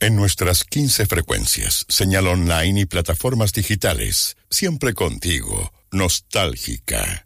En nuestras 15 frecuencias, señal online y plataformas digitales, siempre contigo, nostálgica.